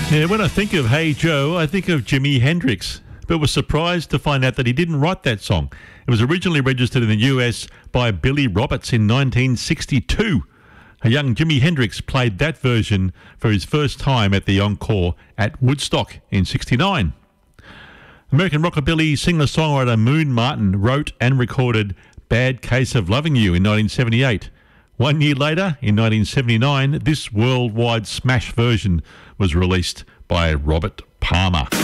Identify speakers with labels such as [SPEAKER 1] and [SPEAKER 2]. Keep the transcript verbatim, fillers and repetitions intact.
[SPEAKER 1] Yeah, when I think of Hey Joe, I think of Jimi Hendrix, but was surprised to find out that he didn't write that song. It was originally registered in the U S by Billy Roberts in nineteen sixty-two. A young Jimi Hendrix played that version for his first time at the Encore at Woodstock in sixty-nine. American rockabilly singer-songwriter Moon Martin wrote and recorded Bad Case of Loving You in nineteen seventy-eight. One year later, in nineteen seventy-nine, this worldwide smash version was released by Robert Palmer.